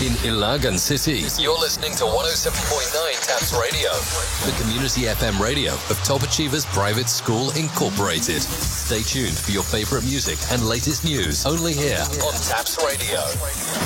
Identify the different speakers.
Speaker 1: In Ilagan City, you're listening to 107.9 Taps Radio, the community FM radio of Top Achievers Private School Incorporated. Stay tuned for your favorite music and latest news only here on Taps Radio.